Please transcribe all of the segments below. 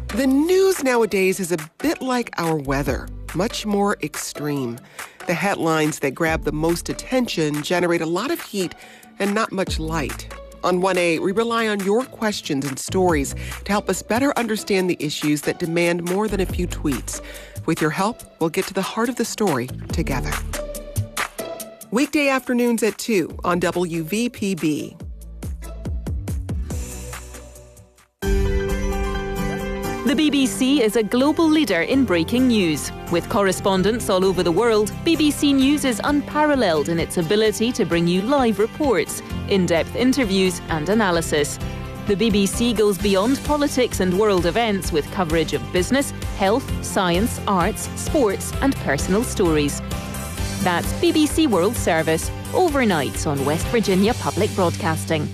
The news nowadays is a bit like our weather, much more extreme. The headlines that grab the most attention generate a lot of heat and not much light. On 1A, we rely on your questions and stories to help us better understand the issues that demand more than a few tweets. With your help, we'll get to the heart of the story together. Weekday afternoons at 2 on WVPB. The BBC is a global leader in breaking news. With correspondents all over the world, BBC News is unparalleled in its ability to bring you live reports, in-depth interviews and analysis. The BBC goes beyond politics and world events with coverage of business, health, science, arts, sports and personal stories. That's BBC World Service, overnights on West Virginia Public Broadcasting.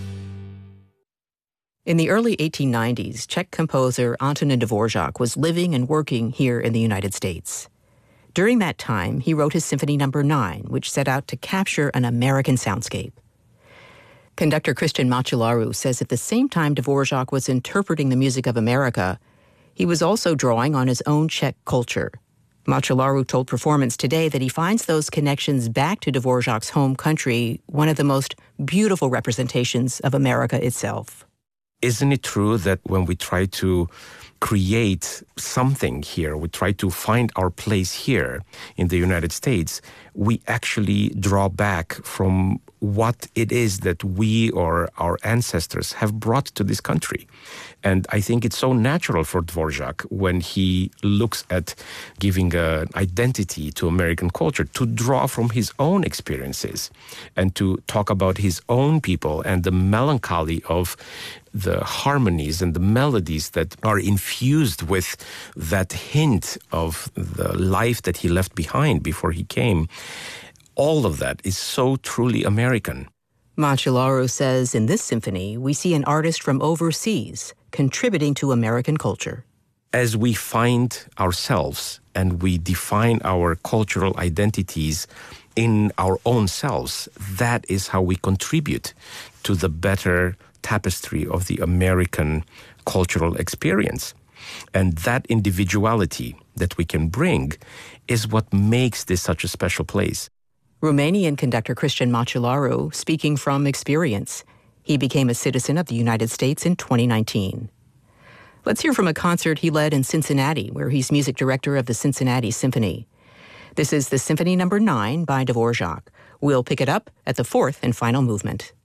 In the early 1890s, Czech composer Antonín Dvořák was living and working here in the United States. During that time, he wrote his Symphony No. 9, which set out to capture an American soundscape. Conductor Christian Macularu says at the same time Dvořák was interpreting the music of America, he was also drawing on his own Czech culture. Macularu told Performance Today that he finds those connections back to Dvořák's home country one of the most beautiful representations of America itself. Isn't it true that when we try to create something here, we try to find our place here in the United States, we actually draw back from what it is that we or our ancestors have brought to this country? And I think it's so natural for Dvořák when he looks at giving an identity to American culture to draw from his own experiences and to talk about his own people and the melancholy of the harmonies and the melodies that are infused with that hint of the life that he left behind before he came. All of that is so truly American. Macularu says in this symphony, we see an artist from overseas contributing to American culture. As we find ourselves and we define our cultural identities in our own selves, that is how we contribute to the better tapestry of the American cultural experience. And that individuality that we can bring is what makes this such a special place. Romanian conductor Christian Macularu, speaking from experience. He became a citizen of the United States in 2019. Let's hear from a concert he led in Cincinnati, where he's music director of the Cincinnati Symphony. This is the Symphony No. 9 by Dvořák. We'll pick it up at the fourth and final movement.